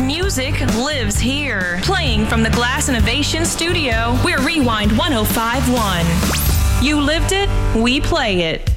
Music lives here. Playing from the Glass Innovation Studio, we're Rewind 105.1. You lived it, we play it.